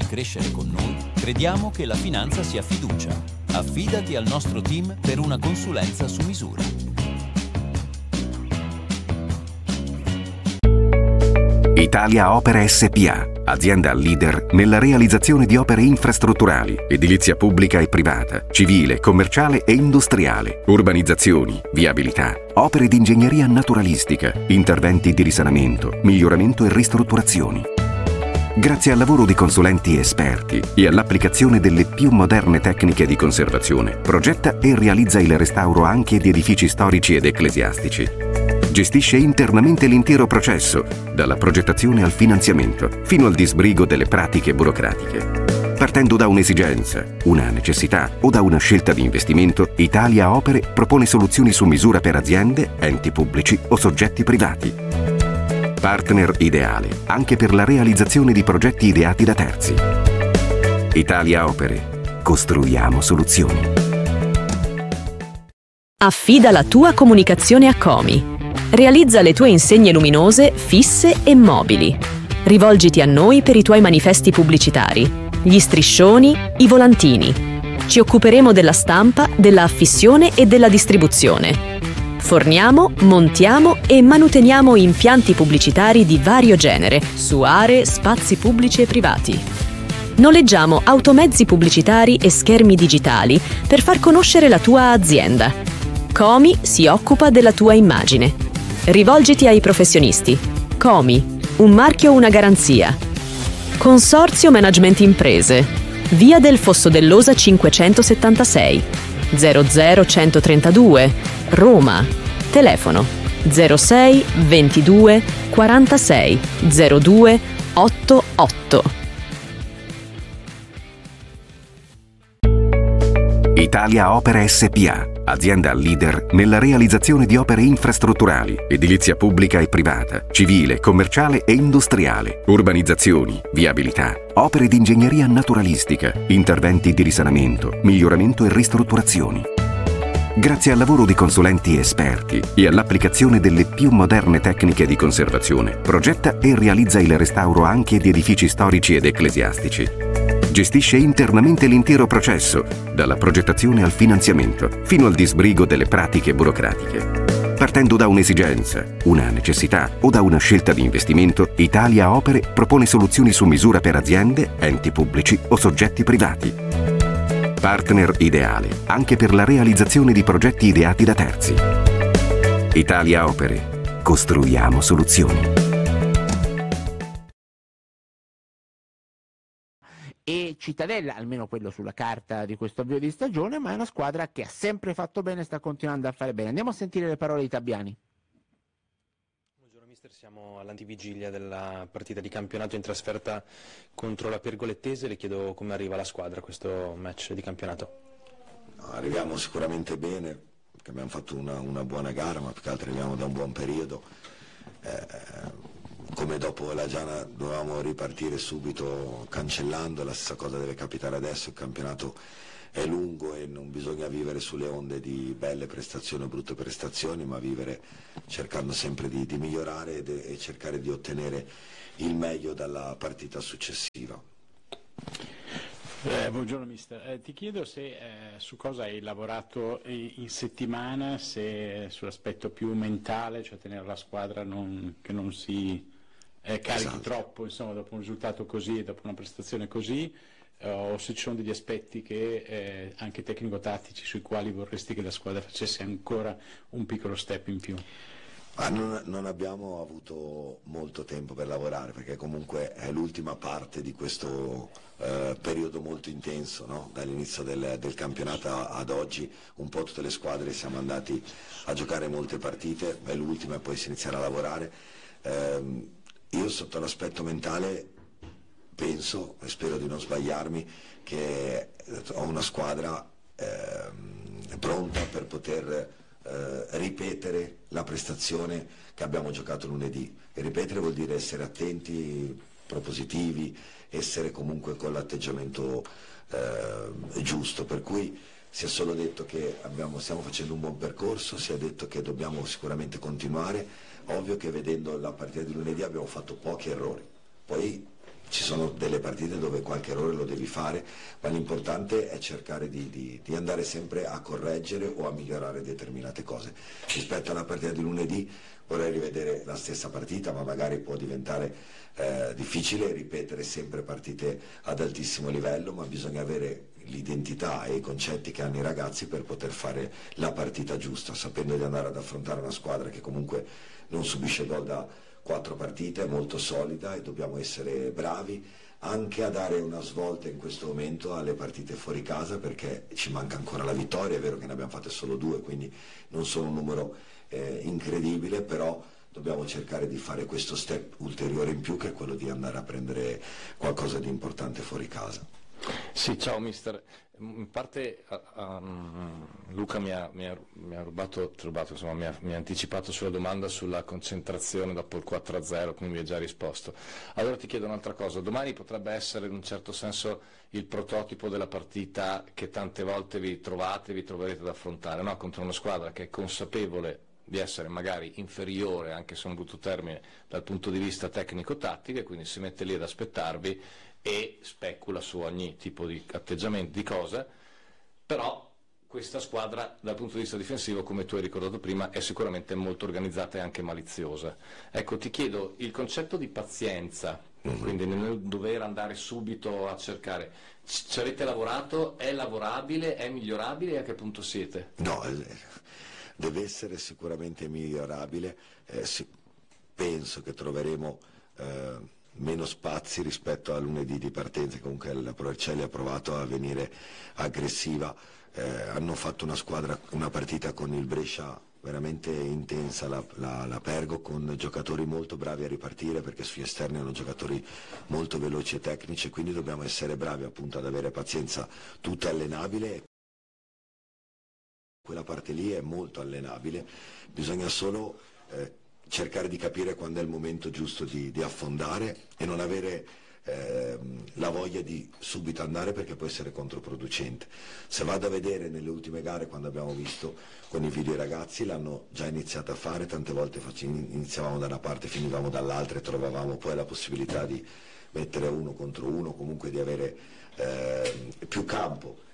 crescere con noi, crediamo che la finanza sia fiducia. Affidati al nostro team per una consulenza su misura. Italia Opere SpA, azienda leader nella realizzazione di opere infrastrutturali, edilizia pubblica e privata, civile, commerciale e industriale, urbanizzazioni, viabilità, opere di ingegneria naturalistica, interventi di risanamento, miglioramento e ristrutturazioni. Grazie al lavoro di consulenti esperti e all'applicazione delle più moderne tecniche di conservazione, progetta e realizza il restauro anche di edifici storici ed ecclesiastici. Gestisce internamente l'intero processo, dalla progettazione al finanziamento, fino al disbrigo delle pratiche burocratiche. Partendo da un'esigenza, una necessità o da una scelta di investimento, Italia Opere propone soluzioni su misura per aziende, enti pubblici o soggetti privati. Partner ideale anche per la realizzazione di progetti ideati da terzi. Italia Opere. Costruiamo soluzioni. Affida la tua comunicazione a Comi. Realizza le tue insegne luminose, fisse e mobili. Rivolgiti a noi per i tuoi manifesti pubblicitari, gli striscioni, i volantini. Ci occuperemo della stampa, della affissione e della distribuzione. Forniamo, montiamo e manuteniamo impianti pubblicitari di vario genere su aree, spazi pubblici e privati. Noleggiamo automezzi pubblicitari e schermi digitali per far conoscere la tua azienda. Comi si occupa della tua immagine. Rivolgiti ai professionisti. Comi, un marchio, una garanzia. Consorzio Management Imprese. Via del Fosso dell'Osa 576 00132 Roma. Telefono 06 22 46 02 88. Italia Opere SpA, azienda leader nella realizzazione di opere infrastrutturali, edilizia pubblica e privata, civile, commerciale e industriale, urbanizzazioni, viabilità, opere di ingegneria naturalistica, interventi di risanamento, miglioramento e ristrutturazioni. Grazie al lavoro di consulenti esperti e all'applicazione delle più moderne tecniche di conservazione, progetta e realizza il restauro anche di edifici storici ed ecclesiastici. Gestisce internamente l'intero processo, dalla progettazione al finanziamento, fino al disbrigo delle pratiche burocratiche. Partendo da un'esigenza, una necessità o da una scelta di investimento, Italia Opere propone soluzioni su misura per aziende, enti pubblici o soggetti privati. Partner ideale anche per la realizzazione di progetti ideati da terzi. Italia Opere. Costruiamo soluzioni. E Cittadella, almeno quello sulla carta di questo avvio di stagione, ma è una squadra che ha sempre fatto bene e sta continuando a fare bene. Andiamo a sentire le parole di Tabiani. Buongiorno mister, siamo all'antivigilia della partita di campionato in trasferta contro la Pergolettese. Le chiedo come arriva la squadra a questo match di campionato. Arriviamo sicuramente bene, perché abbiamo fatto una buona gara, ma più che altro arriviamo da un buon periodo. Come dopo la Giana dovevamo ripartire subito cancellando, la stessa cosa deve capitare adesso. Il campionato è lungo e non bisogna vivere sulle onde di belle prestazioni o brutte prestazioni, ma vivere cercando sempre di migliorare e cercare di ottenere il meglio dalla partita successiva. Buongiorno mister, ti chiedo se su cosa hai lavorato in settimana, se sull'aspetto più mentale, cioè tenere la squadra che non si carichi troppo, insomma, dopo un risultato così, dopo una prestazione così, o se ci sono degli aspetti che anche tecnico-tattici sui quali vorresti che la squadra facesse ancora un piccolo step in più. Non abbiamo avuto molto tempo per lavorare, perché comunque è l'ultima parte di questo periodo molto intenso, no? Dall'inizio del campionato ad oggi un po' tutte le squadre siamo andati a giocare molte partite, è l'ultima e poi si inizierà a lavorare. Io sotto l'aspetto mentale penso, e spero di non sbagliarmi, che ho una squadra pronta per poter ripetere la prestazione che abbiamo giocato lunedì, e ripetere vuol dire essere attenti, propositivi, essere comunque con l'atteggiamento giusto, per cui si è solo detto che stiamo facendo un buon percorso, si è detto che dobbiamo sicuramente continuare. Ovvio che vedendo la partita di lunedì abbiamo fatto pochi errori, poi ci sono delle partite dove qualche errore lo devi fare, ma l'importante è cercare di andare sempre a correggere o a migliorare determinate cose. Rispetto alla partita di lunedì vorrei rivedere la stessa partita, ma magari può diventare difficile ripetere sempre partite ad altissimo livello, ma bisogna avere l'identità e i concetti che hanno i ragazzi per poter fare la partita giusta, sapendo di andare ad affrontare una squadra che comunque non subisce gol da 4 partite, è molto solida, e dobbiamo essere bravi anche a dare una svolta in questo momento alle partite fuori casa, perché ci manca ancora la vittoria. È vero che ne abbiamo fatte solo 2, quindi non sono un numero incredibile, però dobbiamo cercare di fare questo step ulteriore in più, che è quello di andare a prendere qualcosa di importante fuori casa. Sì, ciao mister. In parte Luca mi ha anticipato sulla domanda sulla concentrazione dopo il 4-0, quindi mi ha già risposto. Allora ti chiedo un'altra cosa: domani potrebbe essere in un certo senso il prototipo della partita che tante volte vi troverete ad affrontare, no? Contro una squadra che è consapevole di essere magari inferiore, anche se è un brutto termine, dal punto di vista tecnico-tattico, e quindi si mette lì ad aspettarvi e specula su ogni tipo di atteggiamento, di cosa, però questa squadra dal punto di vista difensivo, come tu hai ricordato prima, è sicuramente molto organizzata e anche maliziosa. Ecco, ti chiedo il concetto di pazienza, quindi nel dover andare subito a cercare, ci avete lavorato? È lavorabile? È migliorabile? E a che punto siete? No, deve essere sicuramente migliorabile, penso che troveremo meno spazi rispetto a lunedì di partenza. Comunque la Provercelli ha provato a venire aggressiva, hanno fatto una partita con il Brescia veramente intensa, la Pergo, con giocatori molto bravi a ripartire, perché sugli esterni hanno giocatori molto veloci e tecnici, quindi dobbiamo essere bravi appunto ad avere pazienza. Tutto è allenabile, quella parte lì è molto allenabile, bisogna solo cercare di capire quando è il momento giusto di affondare e non avere la voglia di subito andare, perché può essere controproducente. Se vado a vedere nelle ultime gare, quando abbiamo visto con i video, i ragazzi l'hanno già iniziato a fare, tante volte iniziavamo da una parte, finivamo dall'altra e trovavamo poi la possibilità di mettere 1 contro 1, comunque di avere più campo